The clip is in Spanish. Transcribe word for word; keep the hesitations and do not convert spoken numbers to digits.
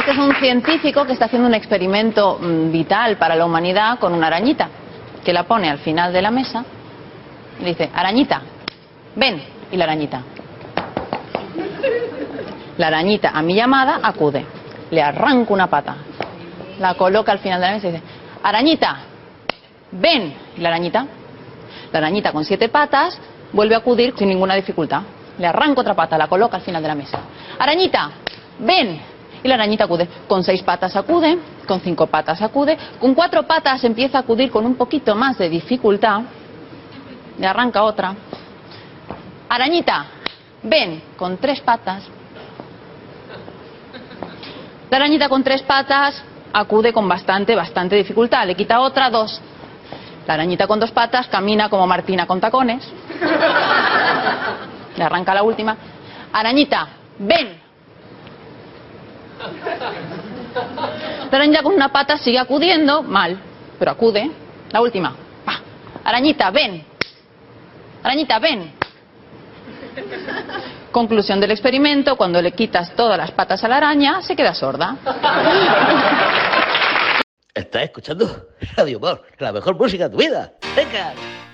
Este es un científico que está haciendo un experimento mm, vital para la humanidad con una arañita, que la pone al final de la mesa y le dice, arañita, ven, y la arañita. La arañita, a mi llamada, acude. Le arranca una pata, la coloca al final de la mesa y dice, arañita, ven, y la arañita. La arañita con siete patas vuelve a acudir sin ninguna dificultad. Le arranca otra pata, la coloca al final de la mesa. Arañita, ven, y la arañita acude. Con seis patas acude, con cinco patas acude, con cuatro patas empieza a acudir con un poquito más de dificultad. Le arranca otra. Arañita, ven, con tres patas. La arañita con tres patas acude con bastante, bastante dificultad. Le quita otra, dos. La arañita con dos patas camina como Martina con tacones. Le arranca la última. Arañita, ven. La arañita con una pata sigue acudiendo, mal, pero acude. La última. ¡Pah! Arañita, ven. Arañita, ven. Conclusión del experimento, cuando le quitas todas las patas a la araña, se queda sorda. ¿Estás escuchando Radio Humor, la mejor música de tu vida? ¡Venga!